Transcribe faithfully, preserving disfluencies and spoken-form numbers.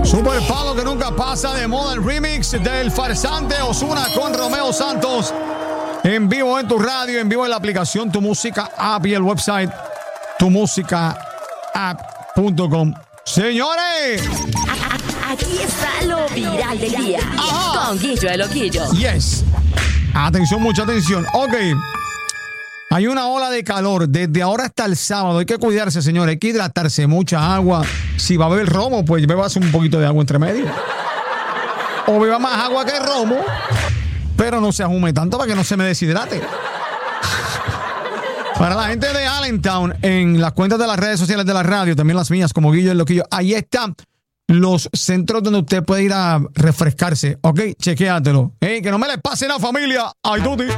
Super palo que nunca pasa de moda, el remix del farsante Ozuna con Romeo Santos. En vivo en tu radio, en vivo en la aplicación Tu Música App y el website tu música app punto com. Señores, aquí está lo viral del día. Ajá. Con Guillo el Loquillo. Yes. Atención, mucha atención. Ok. Hay una ola de calor desde ahora hasta el sábado. Hay que cuidarse, señores. Hay que hidratarse, mucha agua. Si va a beber romo, pues bebas un poquito de agua entre medio. O beba más agua que romo, pero no se ajume tanto para que no se me deshidrate. Para la gente de Allentown, en las cuentas de las redes sociales de la radio, también las mías, como Guillo el Loquillo, ahí están los centros donde usted puede ir a refrescarse. Ok, chequéatelo. Hey, que no me le pase la familia. Ay, Tuti.